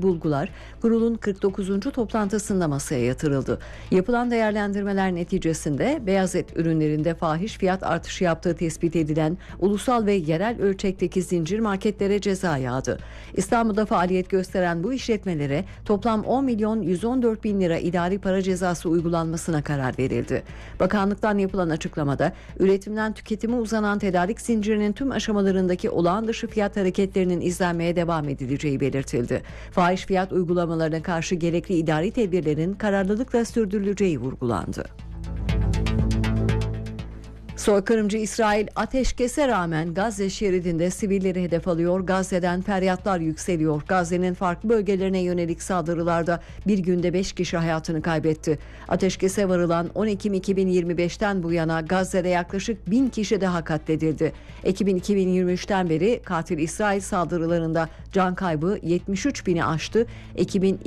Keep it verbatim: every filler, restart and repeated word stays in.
bulgular kurulun kırk dokuzuncu toplantısında masaya yatırıldı. Yapılan değerlendirmeler neticesinde beyaz et ürünlerinde fahiş fiyat artışı yaptığı tespit edilen ulusal ve yerel ölçekteki zincir marketlere ceza yağdı. İstanbul'da faaliyet gösteren bu işletmelere toplam on milyon yüz on dört bin lira idari para cezası uygulanmasına karar verildi. Bakanlıktan yapılan açıklamada üretimden tüketime uzanan tedarik zincirinin tüm aşamalarındaki olağan dışı fiyat hareketlerinin izlenmeye devam edileceği belirtildi. Fahiş fiyat uygulamalarına karşı gerekli idari tedbirlerin kararlılıkla sürdürüleceği vurgulandı. Soykırımcı İsrail ateşkese rağmen Gazze şeridinde sivilleri hedef alıyor. Gazze'den feryatlar yükseliyor. Gazze'nin farklı bölgelerine yönelik saldırılarda bir günde beş kişi hayatını kaybetti. Ateşkese varılan on Ekim iki bin yirmi beşten bu yana Gazze'de yaklaşık bin kişi daha katledildi. Ekim iki bin yirmi üçten beri katil İsrail saldırılarında can kaybı yetmiş üç bini aştı. Ekim'in